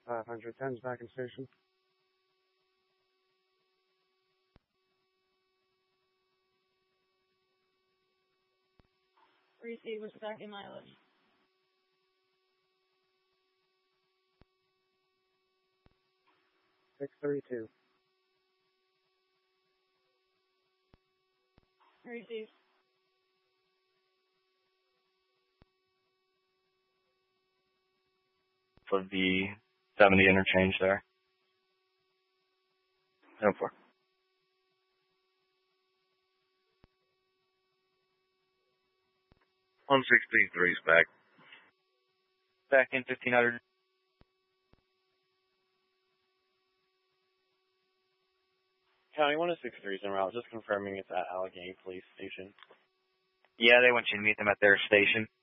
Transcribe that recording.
510's back in station. Receive with second mileage. $632. Receive. For the 70 interchange there. 10-4. $163's back. Back in 1500. County 163's en route. Just confirming it's at Allegheny Police Station. Yeah, they want you to meet them at their station.